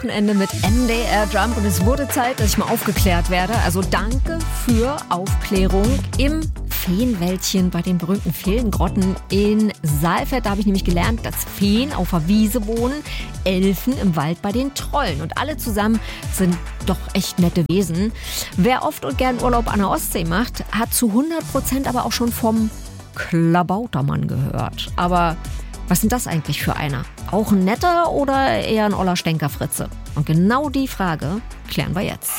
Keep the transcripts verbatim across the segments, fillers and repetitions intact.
Wochenende mit M D R Jump und es wurde Zeit, dass ich mal aufgeklärt werde. Also danke für Aufklärung im Feenwäldchen bei den berühmten Feengrotten in Saalfeld. Da habe ich nämlich gelernt, dass Feen auf der Wiese wohnen, Elfen im Wald bei den Trollen. Und alle zusammen sind doch echt nette Wesen. Wer oft und gern Urlaub an der Ostsee macht, hat zu hundert Prozent aber auch schon vom Klabautermann gehört. Aber was ist denn das eigentlich für einer? Auch ein netter oder eher ein oller Stänkerfritze? Und genau die Frage klären wir jetzt.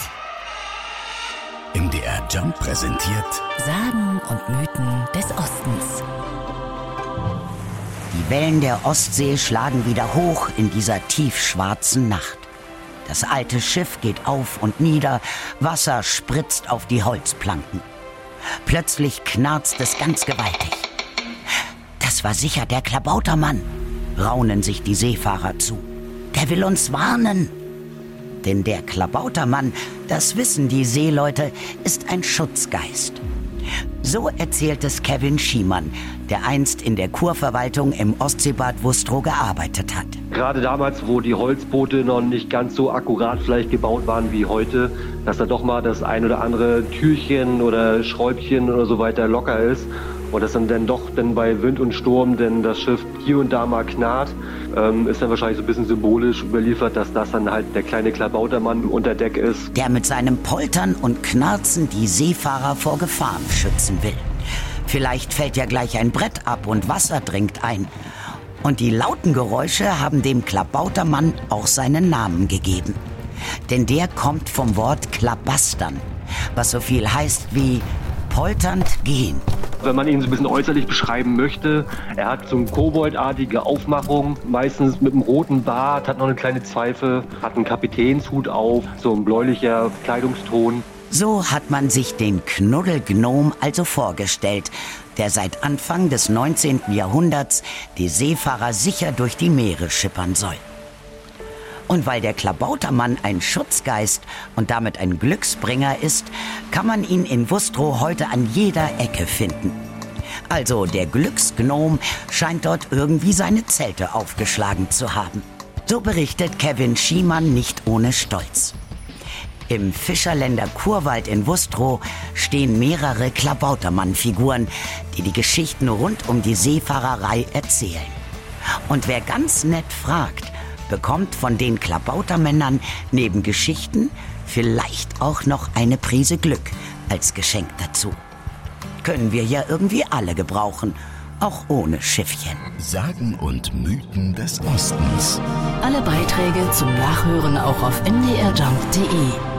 M D R Jump präsentiert Sagen und Mythen des Ostens. Die Wellen der Ostsee schlagen wieder hoch in dieser tiefschwarzen Nacht. Das alte Schiff geht auf und nieder, Wasser spritzt auf die Holzplanken. Plötzlich knarzt es ganz gewaltig. Das war sicher der Klabautermann, raunen sich die Seefahrer zu. Der will uns warnen. Denn der Klabautermann, das wissen die Seeleute, ist ein Schutzgeist. So erzählt es Kevin Schiemann, der einst in der Kurverwaltung im Ostseebad Wustrow gearbeitet hat. Gerade damals, wo die Holzboote noch nicht ganz so akkurat vielleicht gebaut waren wie heute, dass da doch mal das ein oder andere Türchen oder Schräubchen oder so weiter locker ist. Und dass dann, dann doch dann bei Wind und Sturm denn das Schiff hier und da mal knarrt, ähm, ist dann wahrscheinlich so ein bisschen symbolisch überliefert, dass das dann halt der kleine Klabautermann unter Deck ist. Der mit seinem Poltern und Knarzen die Seefahrer vor Gefahren schützen will. Vielleicht fällt ja gleich ein Brett ab und Wasser dringt ein. Und die lauten Geräusche haben dem Klabautermann auch seinen Namen gegeben. Denn der kommt vom Wort klabastern, was so viel heißt wie polternd gehen. Wenn man ihn so ein bisschen äußerlich beschreiben möchte, er hat so eine koboldartige Aufmachung, meistens mit einem roten Bart, hat noch eine kleine Pfeife, hat einen Kapitänshut auf, so ein bläulicher Kleidungston. So hat man sich den Knuddelgnom also vorgestellt, der seit Anfang des neunzehnten Jahrhunderts die Seefahrer sicher durch die Meere schippern soll. Und weil der Klabautermann ein Schutzgeist und damit ein Glücksbringer ist, kann man ihn in Wustrow heute an jeder Ecke finden. Also der Glücksgnom scheint dort irgendwie seine Zelte aufgeschlagen zu haben. So berichtet Kevin Schiemann nicht ohne Stolz. Im Fischerländer Kurwald in Wustrow stehen mehrere Klabautermann-Figuren, die die Geschichten rund um die Seefahrerei erzählen. Und wer ganz nett fragt, bekommt von den Klabautermännern neben Geschichten vielleicht auch noch eine Prise Glück als Geschenk dazu. Können wir ja irgendwie alle gebrauchen, auch ohne Schiffchen. Sagen und Mythen des Ostens. Alle Beiträge zum Nachhören auch auf m d r jump punkt d e.